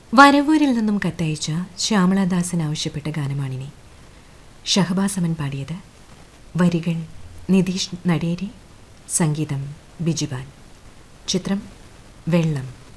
വരവൂരിൽ നിന്നും കത്തയച്ച ശ്യാമളദാസൻ ആവശ്യപ്പെട്ട ഗാനമാണിനി. ഷഹബാസ് അമൻ പാടിയത്. വരികൾ നിതീഷ് നടേരി, സംഗീതം ബിജുപാൽ. ചിത്രം വെള്ളം.